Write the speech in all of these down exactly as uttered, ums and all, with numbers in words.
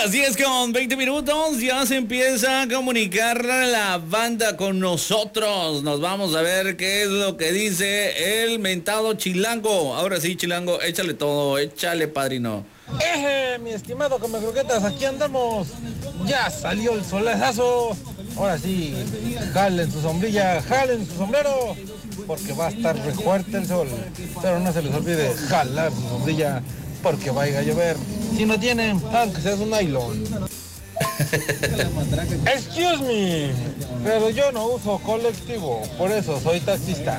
las diez con veinte minutos, ya se empieza a comunicar la banda con nosotros. Nos vamos a ver qué es lo que dice el mentado Chilango. Ahora sí, Chilango, échale todo, échale, padrino. Eje, mi estimado come croquetas, aquí andamos. Ya salió el solezazo. Ahora sí, jalen su sombrilla, jalen su sombrero, porque va a estar re fuerte el sol. Pero no se les olvide jalar su sombrilla, porque vaya a llover. Si no tienen, aunque seas un nylon. Excuse me, pero yo no uso colectivo, por eso soy taxista.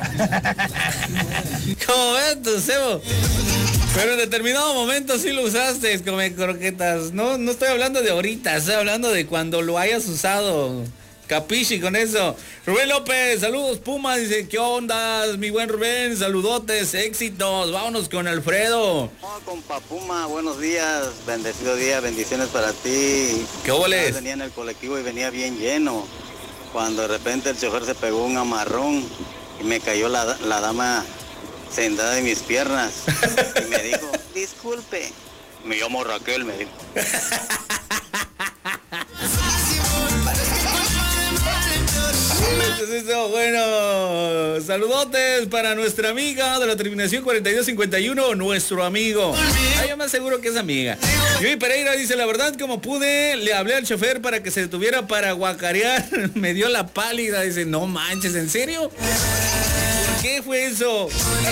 ¿Cómo ves, tu cebo? Pero en determinado momento sí lo usaste, come croquetas. No, no estoy hablando de ahorita, estoy hablando de cuando lo hayas usado. Capichi con eso. Rubén López, saludos Puma, dice, ¿qué onda, mi buen Rubén? Saludotes, éxitos, vámonos con Alfredo. No, compa Puma, buenos días, bendecido día, bendiciones para ti. ¿Qué óboles? Venía en el colectivo y venía bien lleno, cuando de repente el chofer se pegó un amarrón y me cayó la, la dama sentada de mis piernas y me dijo, disculpe, me llamo Raquel, me dijo. Eso, bueno, saludotes para nuestra amiga de la terminación cuarenta y dos cincuenta y uno, nuestro amigo. Ah, yo me aseguro que es amiga. Yui Pereira dice, la verdad, como pude, le hablé al chofer para que se detuviera para guacarear. Me dio la pálida, dice, no manches, ¿en serio? ¿Qué fue eso?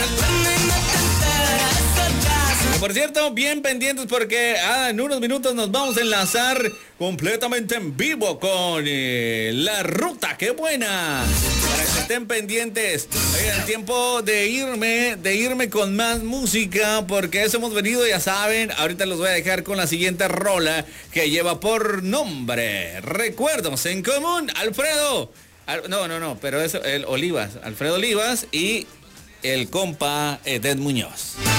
Por cierto, bien pendientes porque ah, en unos minutos nos vamos a enlazar completamente en vivo con eh, La Ruta. ¡Qué buena! Para que estén pendientes. Oigan, tiempo de irme, de irme con más música porque eso hemos venido, ya saben. Ahorita los voy a dejar con la siguiente rola que lleva por nombre Recuerdos en Común. Alfredo. Al, no, no, no, pero eso, el Olivas. Alfredo Olivas y el compa Edeth Muñoz.